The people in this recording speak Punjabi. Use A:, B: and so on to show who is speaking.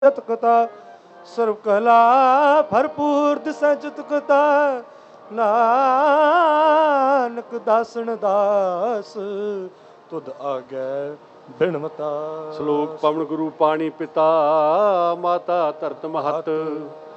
A: ਕਤਾ ਸਰਬ ਕਲਾ ਭਰਪੂਰ ਦਿਸੈ ਜਿਤ ਕਤਾ ਨਾਨਕ ਦਾਸਨ ਦਾਸ ਤੁਧ ਆਗੈ ਬਿਨਮਤਾ।
B: ਸ਼ਲੋਕ ਪਵਨ ਗੁਰੂ ਪਾਣੀ ਪਿਤਾ ਮਾਤਾ ਧਰਤ ਮਹਤ